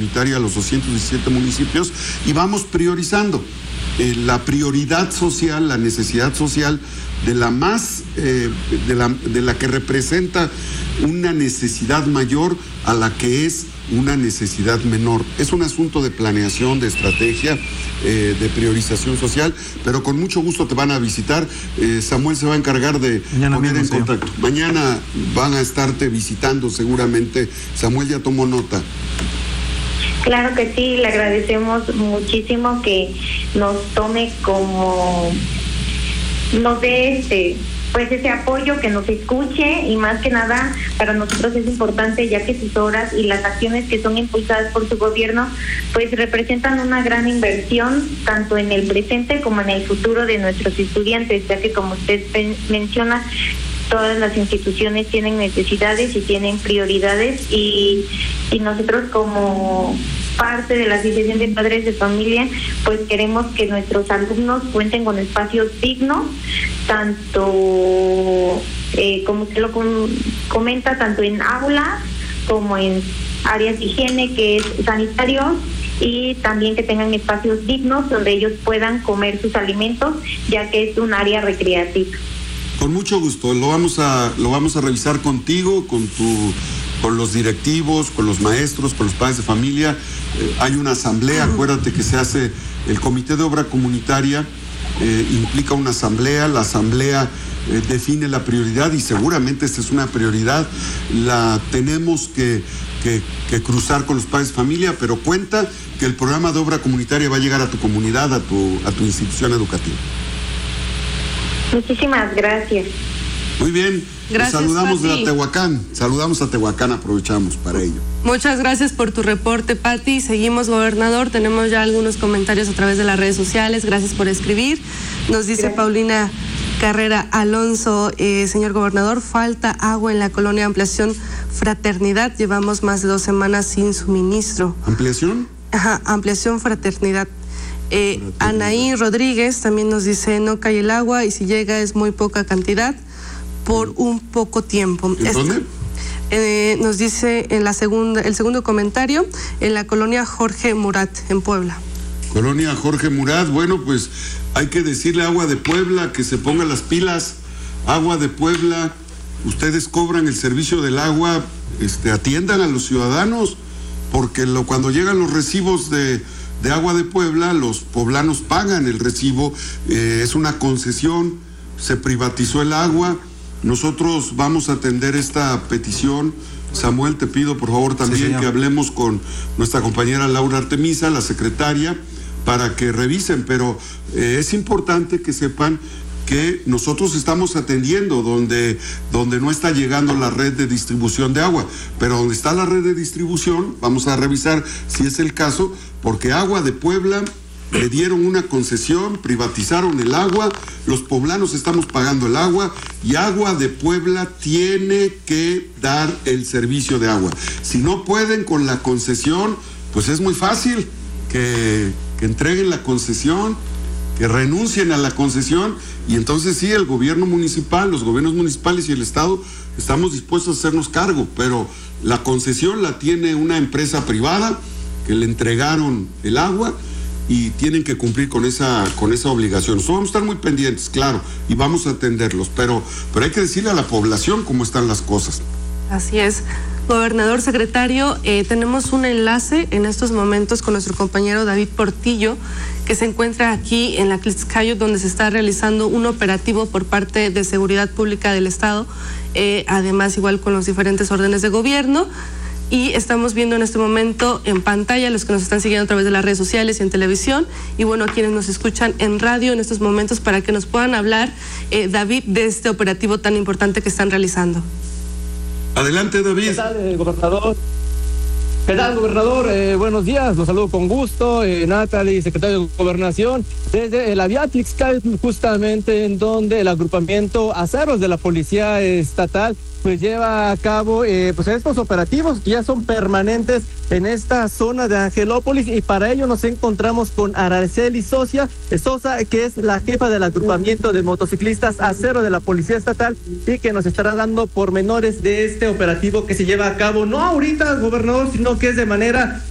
comunitaria a los 217 municipios y vamos priorizando la prioridad social, la necesidad social de la más, de la que representa una necesidad mayor a la que es una necesidad menor. Es un asunto de planeación, de estrategia, de priorización social, pero con mucho gusto te van a visitar. Samuel se va a encargar de poner en contacto. Mañana van a estarte visitando seguramente. Samuel ya tomó nota. Claro que sí, le agradecemos muchísimo que nos tome como, nos dé pues ese apoyo, que nos escuche, y más que nada para nosotros es importante, ya que sus obras y las acciones que son impulsadas por su gobierno pues representan una gran inversión tanto en el presente como en el futuro de nuestros estudiantes, ya que como usted menciona, todas las instituciones tienen necesidades y tienen prioridades, y nosotros como parte de la Asociación de Padres de Familia pues queremos que nuestros alumnos cuenten con espacios dignos, tanto como usted lo comenta, tanto en aulas como en áreas de higiene, que es sanitarios, y también que tengan espacios dignos donde ellos puedan comer sus alimentos, ya que es un área recreativa. Con mucho gusto, lo vamos a revisar contigo, con los directivos, con los maestros, con los padres de familia. Hay una asamblea, acuérdate que se hace el Comité de Obra Comunitaria, implica una asamblea, la asamblea define la prioridad y seguramente esta es una prioridad, la tenemos que cruzar con los padres de familia, pero cuenta que el programa de obra comunitaria va a llegar a tu comunidad, a tu institución educativa. Muchísimas gracias. Muy bien. Gracias, saludamos Pati. de Tehuacán. Saludamos a Tehuacán, aprovechamos para ello. Muchas gracias por tu reporte, Pati. Seguimos, gobernador. Tenemos ya algunos comentarios a través de las redes sociales. Gracias por escribir. Nos dice Gracias. Paulina Carrera Alonso, señor gobernador, falta agua en la colonia Ampliación Fraternidad. Llevamos más de 2 semanas sin suministro. ¿Ampliación? Ajá, Ampliación Fraternidad. Anaí Rodríguez también nos dice, no cae el agua y si llega es muy poca cantidad por un poco tiempo. ¿En dónde? Nos dice en el segundo comentario, en la colonia Jorge Murat, en Puebla. Colonia Jorge Murat, bueno, pues hay que decirle a Agua de Puebla que se ponga las pilas. Agua de Puebla, ustedes cobran el servicio del agua, atiendan a los ciudadanos, porque cuando llegan los recibos de Agua de Puebla, los poblanos pagan el recibo, es una concesión, se privatizó el agua. Nosotros vamos a atender esta petición. Samuel, te pido por favor también que hablemos con nuestra compañera Laura Artemisa, la secretaria, para que revisen, pero es importante que sepan que nosotros estamos atendiendo donde no está llegando la red de distribución de agua, pero donde está la red de distribución, vamos a revisar si es el caso, porque Agua de Puebla le dieron una concesión, privatizaron el agua, los poblanos estamos pagando el agua y Agua de Puebla tiene que dar el servicio de agua. Si no pueden con la concesión, pues es muy fácil que entreguen la concesión, que renuncien a la concesión, y entonces sí, el gobierno municipal, los gobiernos municipales y el Estado estamos dispuestos a hacernos cargo, pero la concesión la tiene una empresa privada que le entregaron el agua y tienen que cumplir con esa obligación. Nosotros vamos a estar muy pendientes, claro, y vamos a atenderlos, pero hay que decirle a la población cómo están las cosas. Así es. Gobernador, secretario, tenemos un enlace en estos momentos con nuestro compañero David Portillo, que se encuentra aquí en la Tlixcayo, donde se está realizando un operativo por parte de Seguridad Pública del Estado, además igual con los diferentes órdenes de gobierno. Y estamos viendo en este momento en pantalla, los que nos están siguiendo a través de las redes sociales y en televisión, y bueno, a quienes nos escuchan en radio en estos momentos, para que nos puedan hablar, David, de este operativo tan importante que están realizando. Adelante, David. ¿Qué tal, gobernador? ¿Qué tal, gobernador? Buenos días, los saludo con gusto. Natalie, secretario de Gobernación, desde la vía Tlixcayo, justamente en donde el agrupamiento Aceros de la Policía Estatal pues lleva a cabo pues estos operativos que ya son permanentes en esta zona de Angelópolis, y para ello nos encontramos con Araceli Sosa, que es la jefa del agrupamiento de motociclistas Acero de la Policía Estatal, y que nos estará dando pormenores de este operativo que se lleva a cabo, no ahorita, gobernador, sino que es de manera